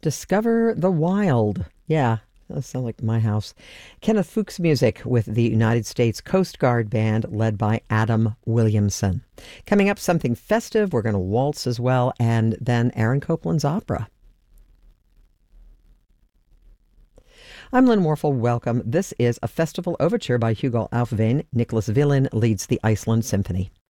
Discover the Wild. Yeah, that sounds like my house. Kenneth Fuchs music with the United States Coast Guard Band led by Adam Williamson. Coming up, something festive. We're going to waltz as well, and then Aaron Copland's opera. I'm Lynn Warfel. Welcome. This is a festival overture by Hugo Aufveen. Nicholas Villin leads the Iceland Symphony.